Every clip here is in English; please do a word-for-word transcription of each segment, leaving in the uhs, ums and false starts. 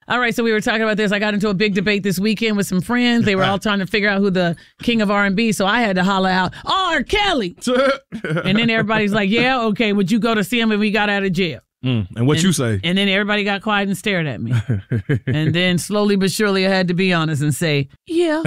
All right, so we were talking about this. I got into a big debate this weekend with some friends. They were all trying to figure out who the king of R and B, so I had to holler out, R. Kelly. And then everybody's like, yeah, okay, would you go to see him if we got out of jail? Mm, and what and, you say? And then everybody got quiet and stared at me. And then slowly but surely I had to be honest and say, yeah,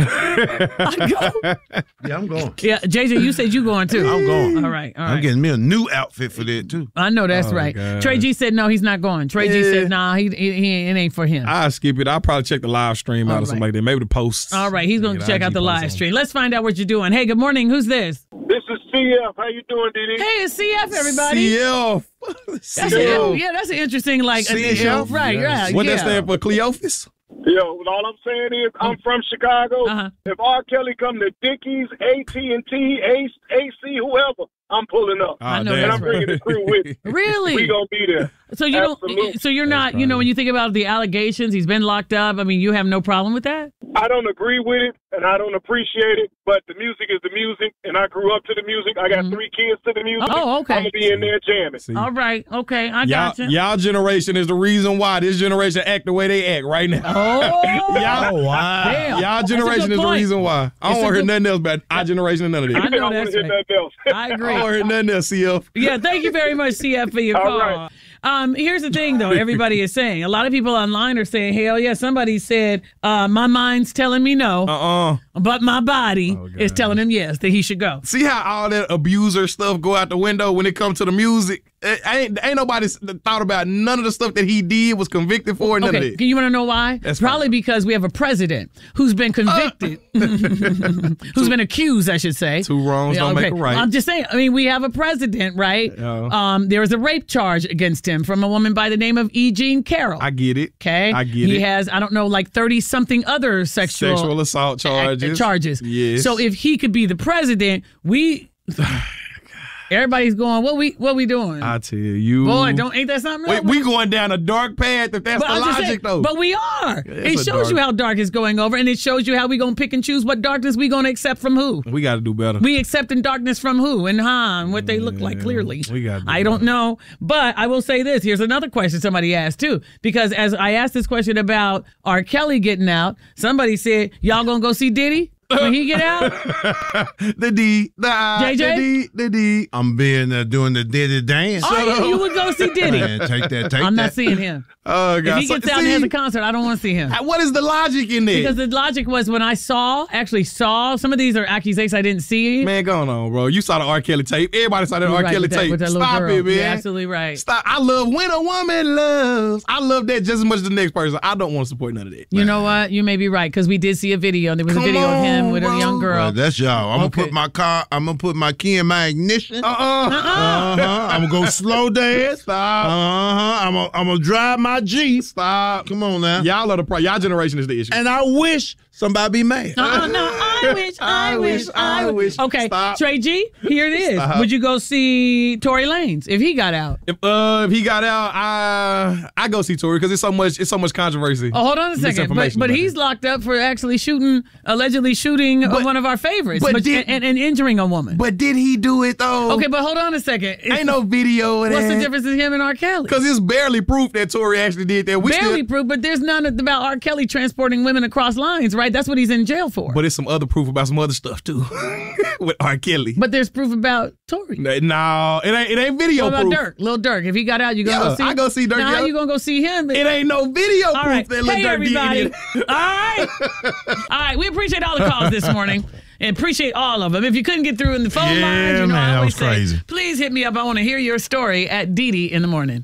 I go. Yeah, I'm going. Yeah, J J, you said you going too. I'm going. All right, all right. I'm getting me a new outfit for that, too. I know that's Oh, right. God. Trey G said no, he's not going. Trey G Yeah. said nah, he, he, he it ain't for him. I'll skip it. I'll probably check the live stream out All or something right. like that. Maybe the posts. All right, he's going to Yeah, check I out G the posts live on. stream. Let's find out what you're doing. Hey, good morning. Who's this? This is C F. How you doing, Didi? Hey, it's C F, everybody. C F. That's C a, F. yeah, that's an interesting, like, C F? uh, right, right. What yeah. that stand for? Cleophas? Yo, all I'm saying is I'm from Chicago. Uh-huh. If R. Kelly come to Dickies, A T and T, A C, whoever, I'm pulling up. I know damn. And that's I'm bringing the crew with me. Really? We gonna be there. So you Absolutely. don't. So you're not. You know, when you think about the allegations, he's been locked up. I mean, you have no problem with that. I don't agree with it, and I don't appreciate it, but the music is the music, and I grew up to the music. I got three kids to the music. Oh, okay. I'm going to be in there jamming. See, All right. Okay, I y'all, got you. y'all generation is the reason why this generation act the way they act right now. Oh, Y'all, wow. damn. y'all That's a generation good is the point. reason why. I It's don't a want to hear good- nothing else about our generation and none of this. I I know don't want that's to hear right. nothing else. I I don't agree. want to hear nothing else, C F. Yeah, thank you very much, C F, for your All call. right. Um, here's the thing, though. Everybody is saying. A lot of people online are saying, hell yeah. Somebody said, uh, my mind's telling me no, Uh-uh. but my body Oh, is God. telling him yes, that he should go. See how all that abuser stuff go out the window when it comes to the music? It ain't, ain't nobody s- thought about none of the stuff that he did, was convicted for, none of Okay, that. you want to know why? That's Probably fine. because we have a president who's been convicted, who's been accused, I should say. Two wrongs don't make a right. I'm just saying. I mean, we have a president, right? Yeah. Um, there was a rape charge against him from a woman by the name of E. Jean Carroll. I get it. Okay, I get he it. has, I don't know, like thirty something other sexual Sexual assault charges. charges. Yes. So if he could be the president, we. Everybody's going, what we what we doing? I tell you. Boy, don't ain't that something? Wait, we going down a dark path if that's But, the I'm just logic, saying, though. but we are. it's It a shows you dark- how dark is going over, and it shows you how we gonna pick and choose what darkness we gonna accept from who. we got to do better. We accepting darkness from who and how and what they look like clearly. we gotta do I don't better. know, but I will say this. Here's another question somebody asked too, because as I asked this question about R. Kelly getting out, somebody said, "Y'all gonna go see Diddy when he get out?" the D, the I, J J? the D, the D. I'm being uh, doing the Diddy dance. Oh, you, you would go see Diddy. Man, take that, take I'm that. not seeing him. Oh, God. If he So- gets out and has see, a concert, I don't want to see him. what is the logic in Because there? the logic was when I saw, actually saw, some of these are accusations I didn't see. Man, going on, bro. You saw the R. Kelly tape. Everybody saw that You're R. right, Kelly with that- tape. with that little Stop girl. it, man. You're absolutely right. Stop. I love when a woman loves. I love that just as much as the next person. I don't want to support none of that. You know what? You may be right, because we did see a video. There was Come a video of him on, with a bro. young girl. Well, that's y'all. I'm Okay. gonna put my car. I'm gonna put my key in my ignition. Uh Uh-uh. huh. I'm gonna go slow dance. Stop. Uh huh. I'm gonna I'm gonna drive my Jeep. Stop. Come on now. Y'all are the pro. Y'all generation is the issue. And I wish somebody be mad. Uh-uh, no, I wish, I, I wish, wish, I I wish. wish. Okay, Stop. Trey G, here it is. Stop. Would you go see Tory Lanez if he got out? If uh if he got out, I I go see Tory because it's so much it's so much controversy. Oh, hold on a second. But, Misinformation but about he's it. locked up for actually shooting, allegedly shooting But- one of our favorites but but- did- and, and injuring a woman. But did he do it though? Okay, but hold on a second. Ain't no video of that. What's the difference in him and R. Kelly? Because it's barely proof that Tory actually did that. We Barely still, proof, but there's none about R. Kelly transporting women across lines, right? That's what he's in jail for. but it's some other proof about some other stuff too with R. Kelly. But there's proof about Tory. No, it ain't it ain't video What about proof. Dirk? Lil Dirk. If he got out, you gonna Yeah, go see him? I go see Dirk, Now, how yeah. you gonna go see him? It ain't no video All proof right. that Lil Hey, Durk everybody. did it. All right. All right. We appreciate all the calls this morning and appreciate all of them. If you couldn't get through in the phone Yeah, lines, you know, man, I that always was crazy. say, please hit me up. I want to hear your story at Didi in the morning.